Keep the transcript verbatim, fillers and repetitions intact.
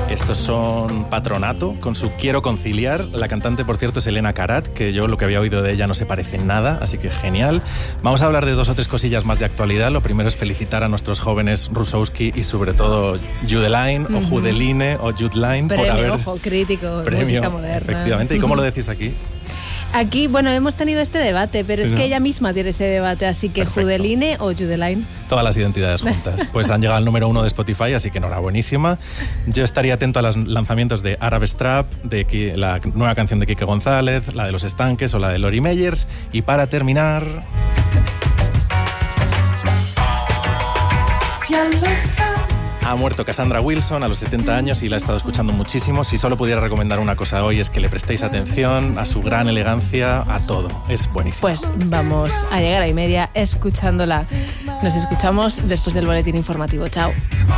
Estos son Patronato, con su Quiero Conciliar. La cantante, por cierto, es Elena Karat, que yo lo que había oído de ella no se parece en nada, así que genial. Vamos a hablar de dos o tres cosillas más de actualidad. Lo primero es felicitar a nuestros jóvenes Rusowski y sobre todo Judeline, uh-huh. o Judeline, o Judeline, premio, por haber... ojo, crítico, premio, música moderna. Efectivamente. ¿Y cómo lo decís aquí? Aquí, bueno, hemos tenido este debate, pero sí, es ¿no? que ella misma tiene ese debate, así que Perfecto. Judeline o Judeline. Todas las identidades juntas. Pues han llegado al número uno de Spotify, así que enhorabuenísima. Yo estaría atento a los lanzamientos de Arab Strap, de la nueva canción de Quique González, la de Los Estanques o la de Lori Meyers. Y para terminar... Ya lo sabes. Ha muerto Cassandra Wilson a los setenta años y la he estado escuchando muchísimo. Si solo pudiera recomendar una cosa hoy es que le prestéis atención a su gran elegancia, a todo. Es buenísimo. Pues vamos a llegar a y media escuchándola. Nos escuchamos después del boletín informativo. Chao.